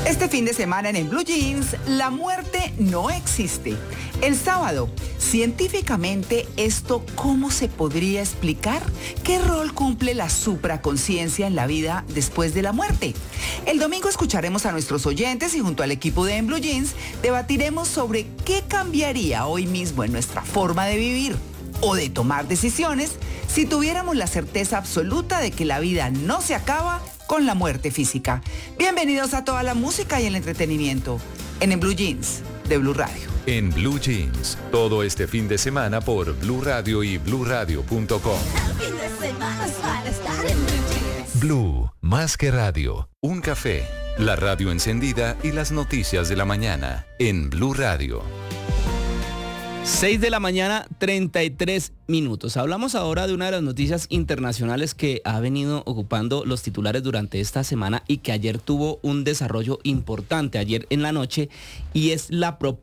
Este fin de semana en Blue Jeans, la muerte no existe. El sábado, científicamente, ¿esto cómo se podría explicar? ¿Qué rol cumple la supraconciencia en la vida después de la muerte? El domingo escucharemos a nuestros oyentes y junto al equipo de En Blue Jeans debatiremos sobre qué cambiaría hoy mismo en nuestra forma de vivir o de tomar decisiones si tuviéramos la certeza absoluta de que la vida no se acaba con la muerte física. Bienvenidos a toda la música y el entretenimiento en Blue Jeans de Blue Radio. En Blue Jeans, todo este fin de semana por Blue Radio y bluradio.com. Blue, más que radio, un café, la radio encendida y las noticias de la mañana en Blue Radio. 6 de la mañana, 33 minutos. Hablamos ahora de una de las noticias internacionales que ha venido ocupando los titulares durante esta semana y que ayer tuvo un desarrollo importante, ayer en la noche, y es la propuesta